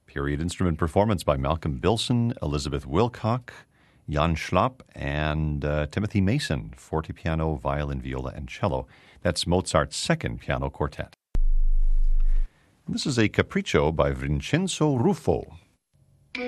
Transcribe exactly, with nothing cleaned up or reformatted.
Period instrument performance by Malcolm Bilson, Elizabeth Wilcock, Jan Schlapp, and uh, Timothy Mason, fortepiano, violin, viola, and cello. That's Mozart's second piano quartet. This is a capriccio by Vincenzo Ruffo.